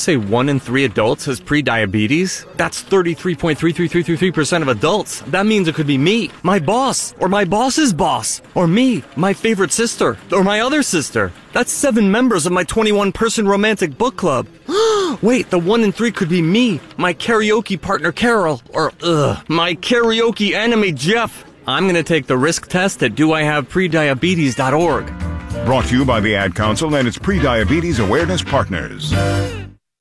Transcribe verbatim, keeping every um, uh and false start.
just say one in three adults has prediabetes? That's thirty-three point three three three three three percent of adults. That means it could be me, my boss, or my boss's boss, or me, my favorite sister, or my other sister. That's seven members of my twenty-one person romantic book club. Wait, the one in three could be me, my karaoke partner Carol, or ugh, my karaoke enemy Jeff. I'm gonna take the risk test at do I have prediabetes dot org. Brought to you by the Ad Council and its Prediabetes Awareness Partners.